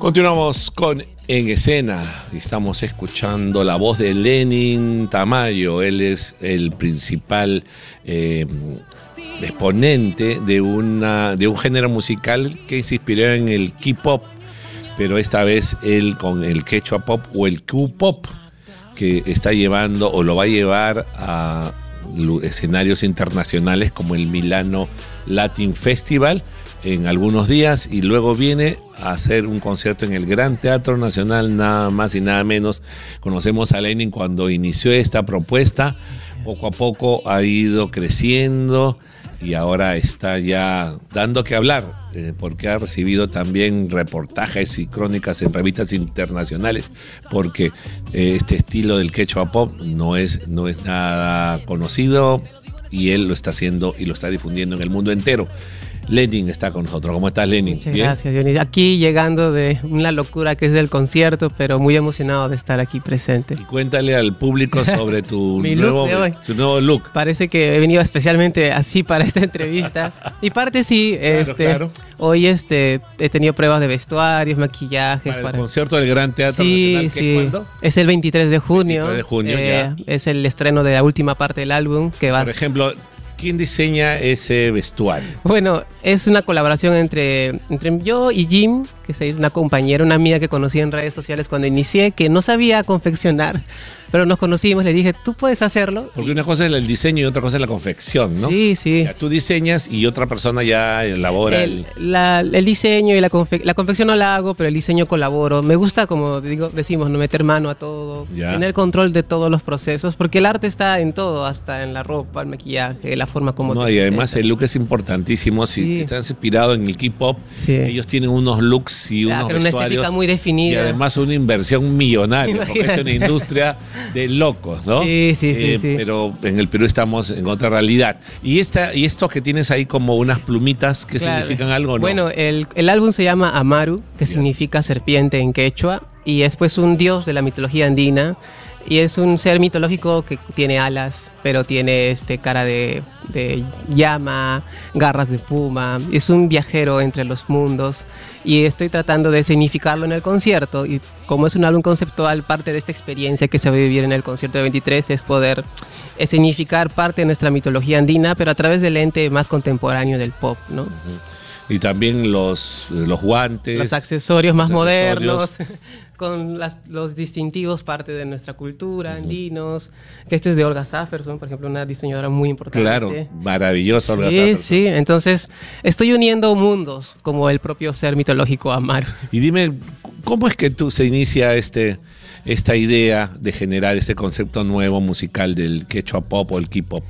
Continuamos con En Escena y estamos escuchando la voz de Lenin Tamayo. Él es el principal exponente de un género musical que se inspiró en el K-pop, pero esta vez él con el Quechua Pop o el Q-pop, que está llevando o lo va a llevar a escenarios internacionales como el Milano Latin Festival en algunos días, y luego viene a hacer un concierto en el Gran Teatro Nacional, nada más y nada menos. Conocemos a Lenin cuando inició esta propuesta, poco a poco ha ido creciendo y ahora está ya dando que hablar, porque ha recibido también reportajes y crónicas en revistas internacionales, porque este estilo del Quechua Pop no es nada conocido y él lo está haciendo y lo está difundiendo en el mundo entero. Lenin está con nosotros. ¿Cómo estás, Lenin? Muchas gracias, Dionis. Aquí llegando de una locura que es del concierto, pero muy emocionado de estar aquí presente. Y cuéntale al público sobre tu nuevo look. Parece que he venido especialmente así para esta entrevista. Y parte sí, claro. Hoy he tenido pruebas de vestuarios, maquillajes. Para el concierto del Gran Teatro Nacional. Sí. ¿Cuándo? Es el 23 de junio. 23 de junio, ya. Es el estreno de la última parte del álbum que va. Por ejemplo, ¿quién diseña ese vestuario? Bueno, es una colaboración entre yo y Jim, que es una compañera, una amiga que conocí en redes sociales cuando inicié, que no sabía confeccionar, pero nos conocimos, le dije, ¿tú puedes hacerlo? Porque una cosa es el diseño y otra cosa es la confección, ¿no? Sí, sí. Ya, tú diseñas y otra persona ya elabora el diseño y la confección no la hago, pero el diseño colaboro. Me gusta, como decimos, no meter mano a todo, tener control de todos los procesos, porque el arte está en todo, hasta en la ropa, el maquillaje, la forma como y además el look es importantísimo. Si estás inspirado en el K-pop, ellos tienen unos looks y unos vestuarios, una estética muy definida, y además una inversión millonaria, porque es una industria de locos, ¿no? Sí. Pero en el Perú estamos en otra realidad. Y esto que tienes ahí como unas plumitas, ¿qué significan algo, no? Bueno, el álbum se llama Amaru, que significa serpiente en quechua, y es pues un dios de la mitología andina. Y es un ser mitológico que tiene alas, pero tiene cara de llama, garras de puma. Es un viajero entre los mundos y estoy tratando de significarlo en el concierto. Y como es un álbum conceptual, parte de esta experiencia que se va a vivir en el concierto de 23 es poder significar parte de nuestra mitología andina, pero a través del lente más contemporáneo del pop, ¿no? Y también los guantes. Los accesorios más modernos. Con los distintivos, parte de nuestra cultura, andinos, que este es de Olga Saferson, por ejemplo, una diseñadora muy importante. Claro, maravillosa Olga Saferson. Sí, entonces estoy uniendo mundos, como el propio ser mitológico Amaru. Y dime, ¿cómo es que se inicia esta idea de generar este concepto nuevo musical del Quechua Pop o el K-pop?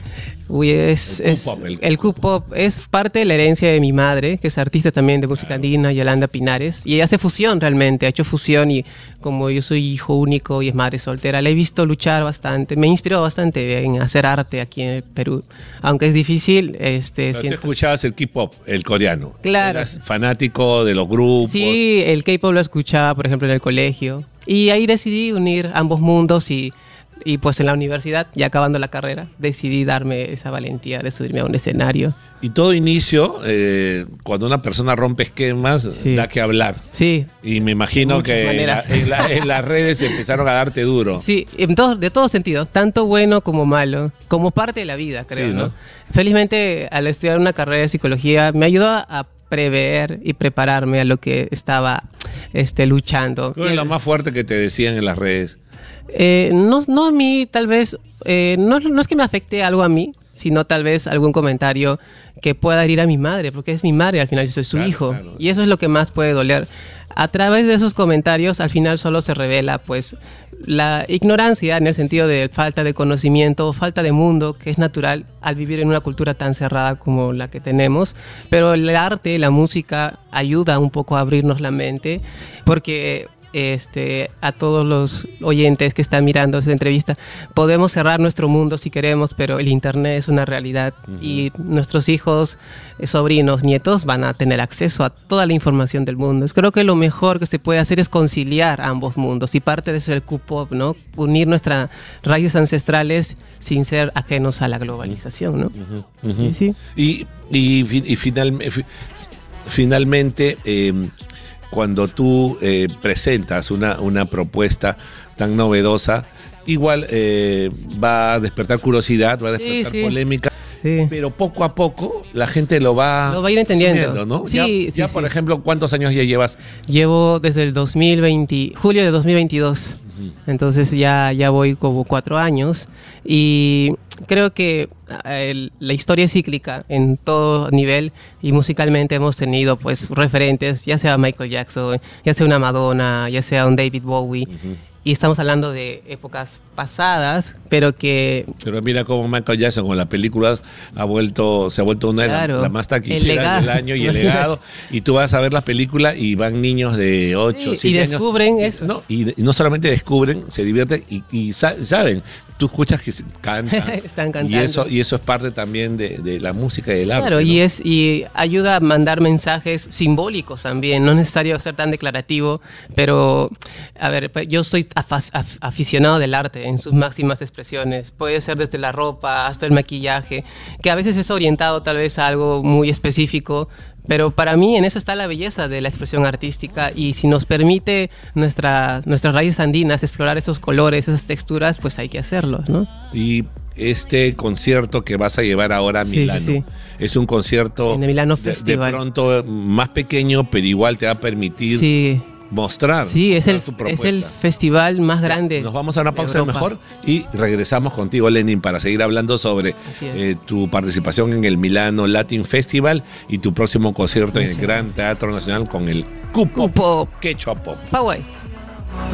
El Q-pop es parte de la herencia de mi madre, que es artista también de música andina, Yolanda Pinares, y ella hace fusión realmente, ha hecho fusión, y como yo soy hijo único y es madre soltera, la he visto luchar bastante, me inspiró bastante en hacer arte aquí en el Perú, aunque es difícil. Pero tú escuchabas el K-pop, el coreano. Claro. Eras fanático de los grupos. Sí, el K-pop lo escuchaba, por ejemplo, en el colegio, y ahí decidí unir ambos mundos y pues en la universidad, ya acabando la carrera, decidí darme esa valentía de subirme a un escenario. Y todo inicio, cuando una persona rompe esquemas, da que hablar. Sí. Y me imagino que en las redes empezaron a darte duro. Sí, de todo sentido, tanto bueno como malo, como parte de la vida, creo, sí, ¿no? Felizmente, al estudiar una carrera de psicología, me ayudó a prever y prepararme a lo que estaba luchando. ¿Cuál es lo más fuerte que te decían en las redes? No a mí, tal vez, no es que me afecte algo a mí, sino tal vez algún comentario que pueda herir a mi madre, porque es mi madre, al final yo soy su hijo, y eso es lo que más puede doler. A través de esos comentarios, al final solo se revela pues la ignorancia, en el sentido de falta de conocimiento, falta de mundo, que es natural al vivir en una cultura tan cerrada como la que tenemos. Pero el arte, la música, ayuda un poco a abrirnos la mente, porque a todos los oyentes que están mirando esta entrevista, podemos cerrar nuestro mundo si queremos, pero el internet es una realidad, y nuestros hijos, sobrinos, nietos van a tener acceso a toda la información del mundo. Creo que lo mejor que se puede hacer es conciliar ambos mundos, y parte de eso es el Q-pop, ¿no? Unir nuestras raíces ancestrales sin ser ajenos a la globalización, ¿no? Sí. Y finalmente cuando tú presentas una propuesta tan novedosa, igual va a despertar curiosidad, va a despertar polémica. Sí. Pero poco a poco la gente lo va a ir entendiendo, ¿no? Sí, ya por ejemplo, ¿cuántos años ya llevas? Llevo desde el julio de 2022. Entonces ya voy como 4 años y creo que la historia es cíclica en todo nivel y musicalmente hemos tenido pues referentes, ya sea Michael Jackson, ya sea una Madonna, ya sea un David Bowie. Y estamos hablando de épocas pasadas, pero mira cómo Michael Jackson con las películas se ha vuelto una de las más taquilleras del año y el legado. Y tú vas a ver las películas y van niños de 8, 7 años. Y descubren eso. No, y no solamente descubren, se divierten y saben. Tú escuchas que cantan. Están cantando. Y eso es parte también de la música y del arte. Claro, ¿no? y ayuda a mandar mensajes simbólicos también. No es necesario ser tan declarativo, pero, a ver, yo soy aficionado del arte en sus máximas expresiones. Puede ser desde la ropa hasta el maquillaje, que a veces es orientado tal vez a algo muy específico, pero para mí en eso está la belleza de la expresión artística, y si nos permite nuestras raíces andinas explorar esos colores, esas texturas, pues hay que hacerlo, ¿no? Y este concierto que vas a llevar ahora a Milano, es un concierto en el Milano Festival. De pronto más pequeño, pero igual te va a permitir mostrar. Sí, es el festival más grande. Nos vamos a una pausa mejor y regresamos contigo, Lenin, para seguir hablando sobre tu participación en el Milano Latin Festival y tu próximo concierto en el Gran Teatro Nacional con el Q-Pop, Quechua Pop. Pawai.